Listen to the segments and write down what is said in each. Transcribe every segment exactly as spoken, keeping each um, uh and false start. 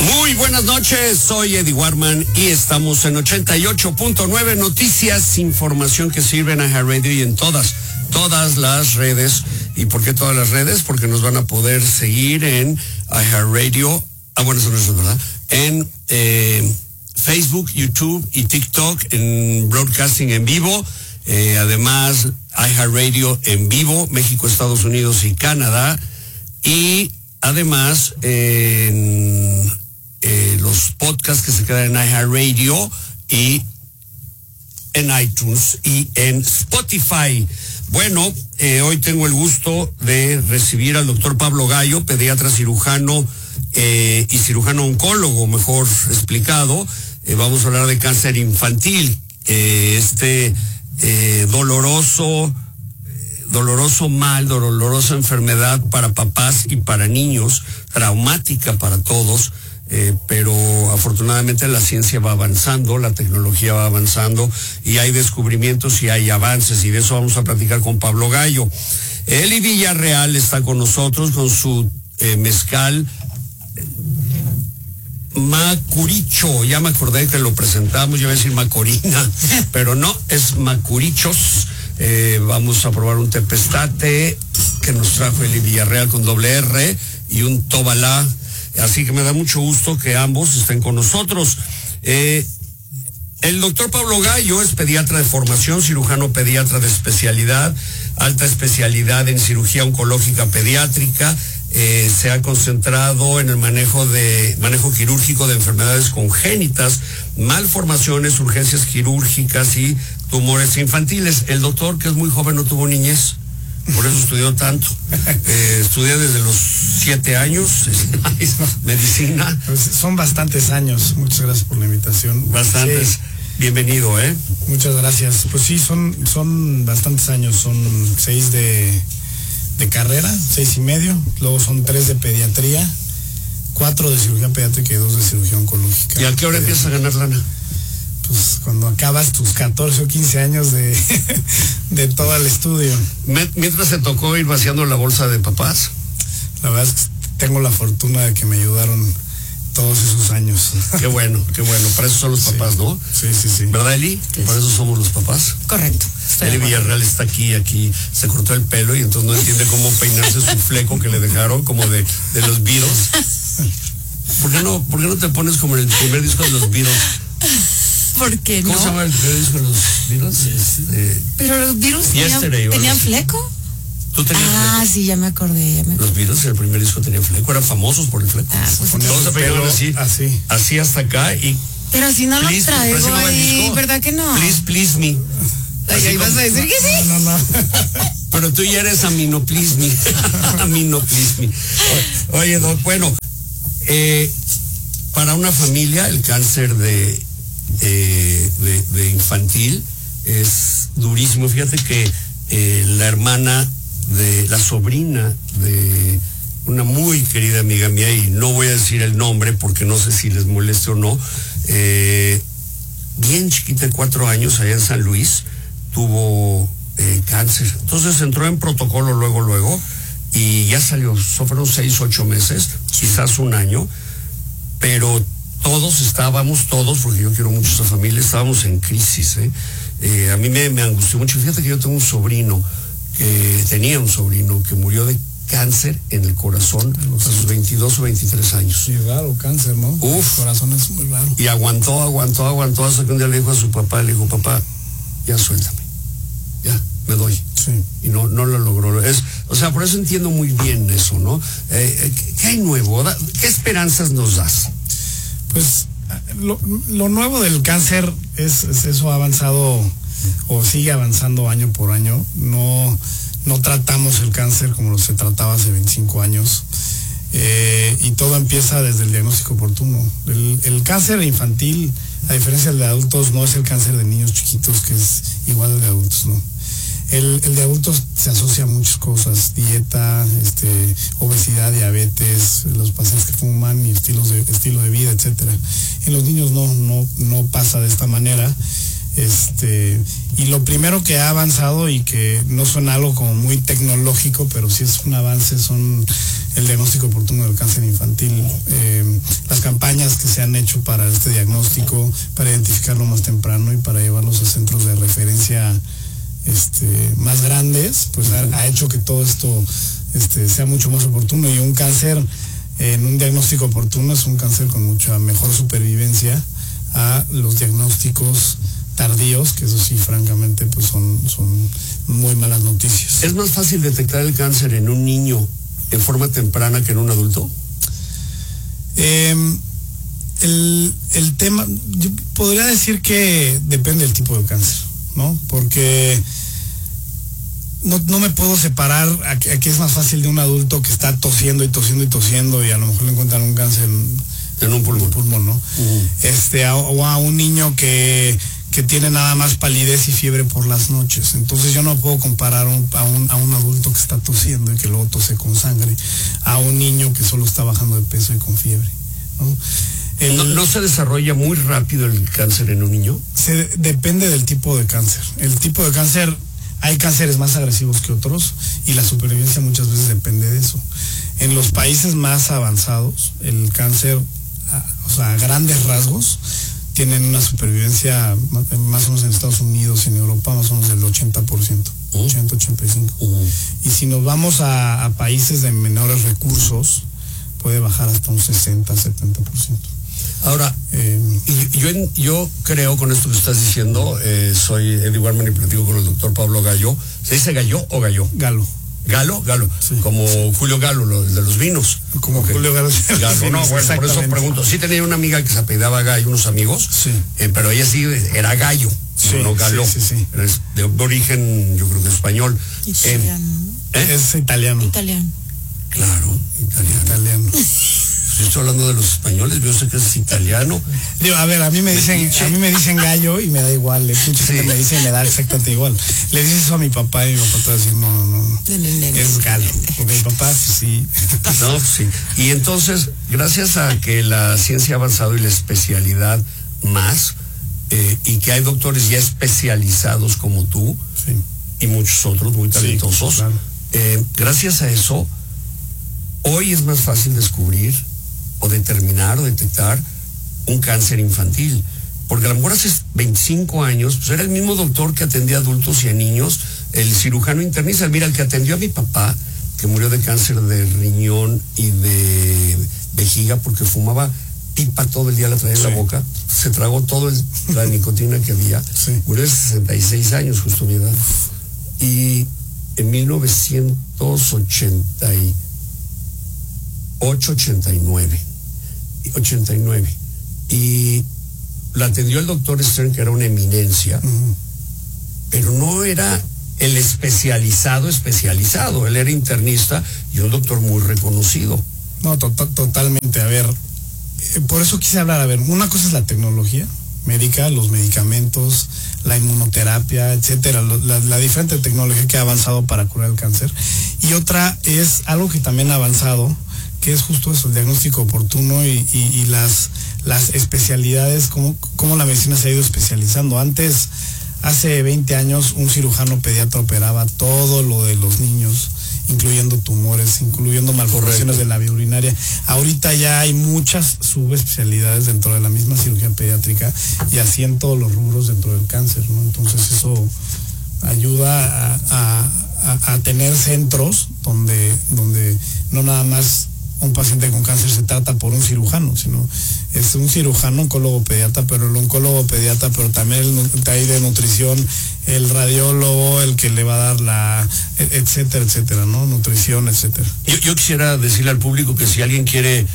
Muy buenas noches, soy Eddie Warman y estamos en ochenta y ocho punto nueve Noticias, información que sirve en iHeartRadio y en todas, todas las redes. ¿Y por qué todas las redes? Porque nos van a poder seguir en iHeartRadio, ah bueno, eso no es verdad, en eh, Facebook, YouTube y TikTok, en broadcasting en vivo, eh, además iHeartRadio en vivo, México, Estados Unidos y Canadá, y además eh, en eh, los podcasts que se quedan en iHeartRadio y en iTunes y en Spotify. Bueno, eh, hoy tengo el gusto de recibir al doctor Pablo Gallo, pediatra cirujano eh, y cirujano oncólogo, mejor explicado. Eh, vamos a hablar de cáncer infantil, eh, este eh, doloroso, doloroso mal, dolorosa enfermedad para papás y para niños, traumática para todos. Eh, pero afortunadamente la ciencia va avanzando, la tecnología va avanzando y hay descubrimientos y hay avances, y de eso vamos a platicar con Pablo Gallo. Eli Villarreal está con nosotros con su eh, mezcal Macuricho. Ya me acordé que lo presentamos, yo iba a decir Macorina, pero no, es Macurichos. Eh, vamos a probar un tepestate que nos trajo Eli Villarreal con doble R y un Tobalá. Así que me da mucho gusto que ambos estén con nosotros. Eh, el doctor Pablo Gallo es pediatra de formación, cirujano pediatra de especialidad, alta especialidad en cirugía oncológica pediátrica. Eh, se ha concentrado en el manejo de manejo quirúrgico de enfermedades congénitas, malformaciones, urgencias quirúrgicas y tumores infantiles. El doctor, que es muy joven, no tuvo niñez. Por eso estudió tanto. Eh, estudié desde los siete años, medicina. Pues son bastantes años. Muchas gracias por la invitación. Bastantes. Sí. Bienvenido, ¿eh? Muchas gracias. Pues sí, son, son bastantes años. Son seis de, de carrera, seis y medio. Luego son tres de pediatría, cuatro de cirugía pediátrica y dos de cirugía oncológica. ¿Y a qué hora empiezas a ganar lana? Pues cuando acabas tus catorce o quince años de, de todo el estudio. Mientras te tocó ir vaciando la bolsa de papás. La verdad es que tengo la fortuna de que me ayudaron todos esos años. Qué bueno, qué bueno. Para eso son los papás, sí, ¿no? Sí, sí, sí. ¿Verdad, Eli? Sí. Para eso somos los papás. Correcto. Eli Villarreal está aquí, aquí, se cortó el pelo y entonces no entiende cómo peinarse su fleco que le dejaron, como de, de los Beatles. ¿Por qué no, por qué no te pones como en el primer disco de los Beatles? ¿Por qué no? ¿Cómo se llama el primer disco de los Beatles? Eh, Pero los Beatles tenían, ¿tenían fleco? ¿Tú tenías ah, fleco? sí, ya me acordé, ya me acordé. Los Beatles, el primer disco tenían fleco, eran famosos por el fleco. Ah, pues todos se pegaron así, así, así hasta acá y... Pero si no please, lo traigo ahí, ¿verdad que no? Please, please me. Oye, ¿ibas como... a decir que sí? No, no, no. Pero tú ya eres amino, please me. Amino, please me. Oye, Doc, bueno, eh, para una familia el cáncer de... Eh, de, de infantil es durísimo. Fíjate que eh, la hermana de la sobrina de una muy querida amiga mía, y no voy a decir el nombre porque no sé si les moleste o no, eh, bien chiquita, de cuatro años, allá en San Luis, tuvo eh, cáncer. Entonces entró en protocolo luego, luego, y ya salió. Fueron seis, ocho meses, quizás un año, pero todos estábamos, todos, porque yo quiero mucho a esa familia, estábamos en crisis, ¿eh? Eh, a mí me, me angustió mucho. Fíjate que yo tengo un sobrino, que tenía un sobrino que murió de cáncer en el corazón a sus veintidós o veintitrés años. Sí, raro cáncer, ¿no? Uf. El corazón es muy raro. Y aguantó, aguantó, aguantó, hasta que un día le dijo a su papá, le dijo, papá, ya suéltame, ya, me doy. Sí. Y no, no lo logró. Es, o sea, por eso entiendo muy bien eso, ¿no? Eh, ¿Qué hay nuevo? ¿Qué esperanzas nos das? Pues lo, lo nuevo del cáncer es, es eso ha avanzado o sigue avanzando año por año. No, no tratamos el cáncer como se trataba hace veinticinco años. Eh, y todo empieza desde el diagnóstico oportuno. El, el cáncer infantil, a diferencia del de adultos, no es el cáncer de niños chiquitos, que es igual al de adultos, no. El, el de adultos se asocia a muchas cosas: dieta, este, obesidad, diabetes, los pacientes que fuman y estilos de, estilo de vida, etcétera. En los niños no, no, no pasa de esta manera. Este, y lo primero que ha avanzado, y que no suena algo como muy tecnológico, pero sí es un avance, son el diagnóstico oportuno del cáncer infantil. Eh, las campañas que se han hecho para este diagnóstico, para identificarlo más temprano y para llevarlos a centros de referencia este, más grandes, pues ha, ha hecho que todo esto este, sea mucho más oportuno. Y un cáncer en un diagnóstico oportuno es un cáncer con mucha mejor supervivencia a los diagnósticos tardíos, que eso sí, francamente, pues son, son muy malas noticias. ¿Es más fácil detectar el cáncer en un niño en forma temprana que en un adulto? Eh, el, el tema, yo podría decir que depende del tipo de cáncer, ¿no? Porque no, no me puedo separar a que, a que es más fácil de un adulto que está tosiendo y tosiendo y tosiendo y a lo mejor le encuentran un cáncer en, en un pulmón, un pulmón, ¿no? Uh-huh. Este, a, o a un niño que que tiene nada más palidez y fiebre por las noches. Entonces yo no puedo comparar un, a, un, a un adulto que está tosiendo y que luego tose con sangre a un niño que solo está bajando de peso y con fiebre, ¿no? El, ¿No, ¿No se desarrolla muy rápido el cáncer en un niño? Se, depende del tipo de cáncer. El tipo de cáncer, hay cánceres más agresivos que otros y la supervivencia muchas veces depende de eso. En los países más avanzados, el cáncer, o sea, a grandes rasgos, tienen una supervivencia más o menos en Estados Unidos y en Europa más o menos del ochenta por ciento, uh-huh. ochenta, ochenta y cinco. Uh-huh. Y si nos vamos a, a países de menores recursos, puede bajar hasta un sesenta, setenta por ciento. Ahora, eh, yo, yo creo con esto que estás diciendo, eh, soy Eddie Warman y platico con el doctor Pablo Gallo. ¿Se dice Gallo o Gallo? Galo. Galo, Galo, sí, como sí. Julio Galo, lo, el de los vinos. Como okay. Julio Galo. Galo, no, bueno, por eso pregunto. Sí tenía una amiga que se apellidaba Gallo, unos amigos, sí. eh, pero ella sí era Gallo, sí, no Galo. Sí, sí, sí. Es de origen, yo creo que español. Italiano. Eh, ¿eh? Es italiano. Italiano. Claro, italiano. Italiano. Si estoy hablando de los españoles, yo sé que es italiano. Digo, a ver, a mí me dicen, a mí me dicen Gallo y me da igual. Mucha gente sí. me dice y me da exactamente igual. Le dices eso a mi papá y mi papá te va a decir, no, no, no, es Galo. Porque mi papá sí. No, sí. Y entonces, gracias a que la ciencia ha avanzado y la especialidad más, eh, y que hay doctores ya especializados como tú, sí. y muchos otros muy talentosos, sí, claro. eh, gracias a eso, hoy es más fácil descubrir o determinar o detectar un cáncer infantil, porque a lo mejor hace veinticinco años pues era el mismo doctor que atendía a adultos y a niños, el cirujano internista. Mira, el que atendió a mi papá, que murió de cáncer de riñón y de vejiga porque fumaba pipa todo el día, la traía en sí. la boca, se tragó toda la nicotina que había, sí. murió de sesenta y seis años, justo mi edad, y en mil novecientos ochenta y ocho, ochenta y nueve, ochenta y nueve, y la atendió el doctor Stern, que era una eminencia, uh-huh. pero no era el especializado especializado, él era internista y un doctor muy reconocido. No, to- to- totalmente, a ver, eh, por eso quise hablar, a ver, una cosa es la tecnología médica, los medicamentos, la inmunoterapia, etcétera, la, la diferente tecnología que ha avanzado para curar el cáncer, y otra es algo que también ha avanzado, que es justo eso, el diagnóstico oportuno y, y, y las, las especialidades, cómo, cómo la medicina se ha ido especializando. Antes, hace veinte años, un cirujano pediatra operaba todo lo de los niños, incluyendo tumores, incluyendo malformaciones de la vía urinaria. Ahorita ya hay muchas subespecialidades dentro de la misma cirugía pediátrica y así en todos los rubros dentro del cáncer, ¿no? Entonces eso ayuda a, a, a, a tener centros donde, donde no nada más un paciente con cáncer se trata por un cirujano, sino es un cirujano, oncólogo pediatra, pero el oncólogo pediatra, pero también el ahí de nutrición, el radiólogo, el que le va a dar la, etcétera, etcétera, ¿no? Nutrición, etcétera. Yo, yo quisiera decirle al público que si alguien quiere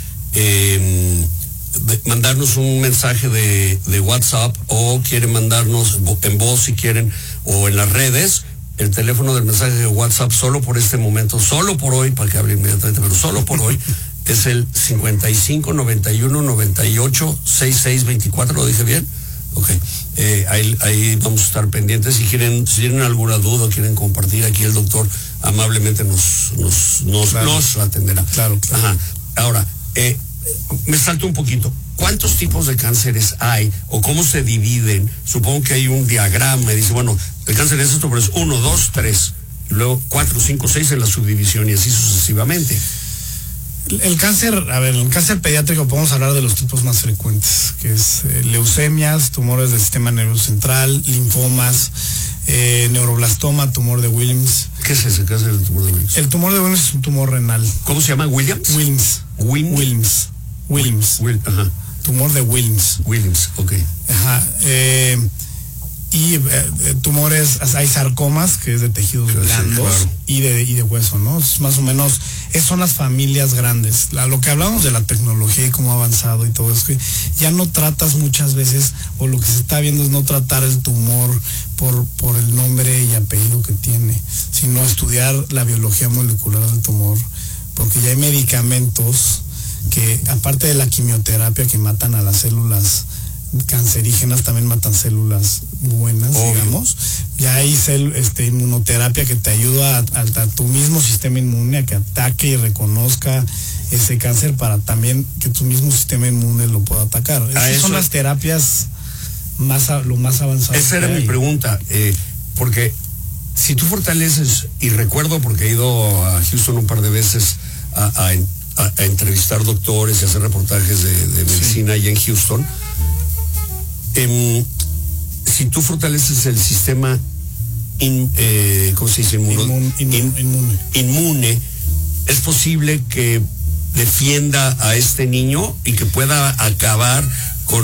eh, de, mandarnos un mensaje de, de WhatsApp o quiere mandarnos en voz si quieren o en las redes, el teléfono del mensaje de WhatsApp solo por este momento, solo por hoy, para que hable inmediatamente, pero solo por hoy, es el cincuenta y cinco, noventa y uno, noventa y ocho, sesenta y seis, veinticuatro, ¿lo dije bien? Ok, eh, ahí, ahí vamos a estar pendientes. Si quieren, si tienen alguna duda o quieren compartir, aquí el doctor amablemente nos, nos, nos, claro. nos atenderá. Claro, claro. Ajá. Ahora, eh, me salto un poquito. ¿Cuántos tipos de cánceres hay o cómo se dividen? Supongo que hay un diagrama y dice, bueno, el cáncer es esto, pero es uno, dos, tres, y luego cuatro, cinco, seis en la subdivisión y así sucesivamente. El cáncer, a ver, el cáncer pediátrico podemos hablar de los tipos más frecuentes, que es eh, leucemias, tumores del sistema nervioso central, linfomas, eh, neuroblastoma, tumor de Williams. ¿Qué es ese cáncer del tumor de Williams? El tumor de Williams es un tumor renal. ¿Cómo se llama? ¿Williams? Williams. Win Williams. Williams. Will, ajá. Tumor de Williams. Williams, ok. Ajá. Eh, y eh, tumores, hay sarcomas, que es de tejidos claro, blandos, claro. y de y de hueso, ¿no? Es más o menos, es, son las familias grandes. La, lo que hablamos de la tecnología y cómo ha avanzado y todo eso, ya no tratas muchas veces, o lo que se está viendo es no tratar el tumor por, por el nombre y apellido que tiene, sino estudiar la biología molecular del tumor, porque ya hay medicamentos que, aparte de la quimioterapia que matan a las células cancerígenas, también matan células buenas, Obvio. digamos. Ya hay cel, este, inmunoterapia que te ayuda a, a, a tu mismo sistema inmune a que ataque y reconozca ese cáncer para también que tu mismo sistema inmune lo pueda atacar. Esas eso, son las terapias más a, lo más avanzado. Esa era mi pregunta, eh, porque si tú fortaleces, y recuerdo porque he ido a Houston un par de veces a, a, a, a entrevistar doctores y hacer reportajes de, de medicina sí. allá en Houston. Eh, si tú fortaleces el sistema in, eh, ¿cómo se dice? Inmuno, Inmun, inmun, in, inmune. inmune, es posible que defienda a este niño y que pueda acabar con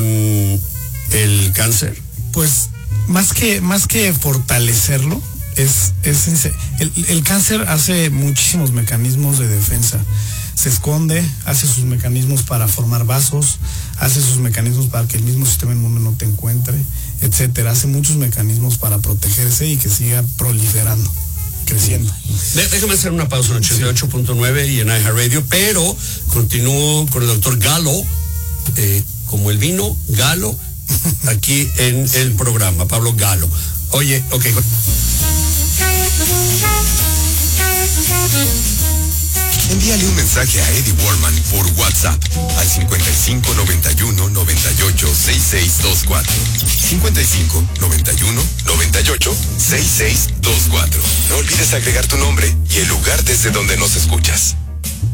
el cáncer. Pues más que más que fortalecerlo, es, es el, el cáncer hace muchísimos mecanismos de defensa. Se esconde, hace sus mecanismos para formar vasos, hace sus mecanismos para que el mismo sistema inmune no te encuentre, etcétera. Hace muchos mecanismos para protegerse y que siga proliferando, creciendo. Déjame hacer una pausa en ochenta y ocho punto nueve y en iHeartRadio, pero continúo con el doctor Galo, eh, como el vino, Galo, aquí en el programa, Pablo Galo. Oye, ok. Envíale un mensaje a Eddie Warman por WhatsApp al cincuenta y cinco, noventa y uno, noventa y ocho, sesenta y seis veinticuatro. cincuenta y cinco, noventa y uno, noventa y ocho, sesenta y seis veinticuatro. No olvides agregar tu nombre y el lugar desde donde nos escuchas.